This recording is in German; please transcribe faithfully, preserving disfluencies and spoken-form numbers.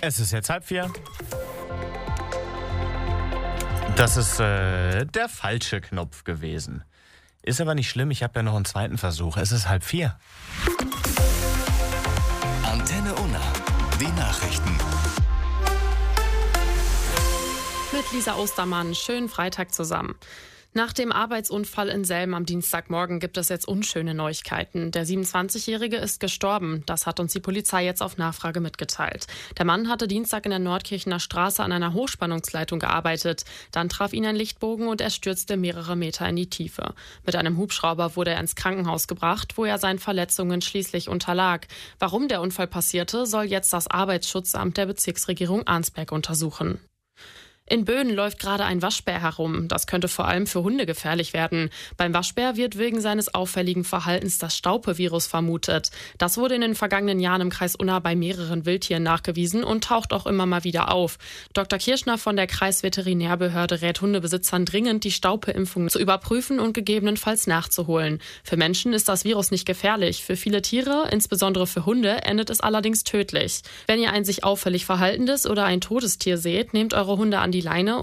Es ist jetzt halb vier. Das ist äh, der falsche Knopf gewesen. Ist aber nicht schlimm, ich habe ja noch einen zweiten Versuch. Es ist halb vier. Antenne Unna, die Nachrichten. Mit Lisa Ostermann, schönen Freitag zusammen. Nach dem Arbeitsunfall in Selm am Dienstagmorgen gibt es jetzt unschöne Neuigkeiten. Der siebenundzwanzigjährige ist gestorben. Das hat uns die Polizei jetzt auf Nachfrage mitgeteilt. Der Mann hatte Dienstag in der Nordkirchener Straße an einer Hochspannungsleitung gearbeitet. Dann traf ihn ein Lichtbogen und er stürzte mehrere Meter in die Tiefe. Mit einem Hubschrauber wurde er ins Krankenhaus gebracht, wo er seinen Verletzungen schließlich unterlag. Warum der Unfall passierte, soll jetzt das Arbeitsschutzamt der Bezirksregierung Arnsberg untersuchen. In Böen läuft gerade ein Waschbär herum. Das könnte vor allem für Hunde gefährlich werden. Beim Waschbär wird wegen seines auffälligen Verhaltens das Staupe-Virus vermutet. Das wurde in den vergangenen Jahren im Kreis Unna bei mehreren Wildtieren nachgewiesen und taucht auch immer mal wieder auf. Doktor Kirschner von der Kreisveterinärbehörde rät Hundebesitzern dringend, die Staupe-Impfung zu überprüfen und gegebenenfalls nachzuholen. Für Menschen ist das Virus nicht gefährlich. Für viele Tiere, insbesondere für Hunde, endet es allerdings tödlich. Wenn ihr ein sich auffällig verhaltendes oder ein totes Tier seht, nehmt eure Hunde an die Leine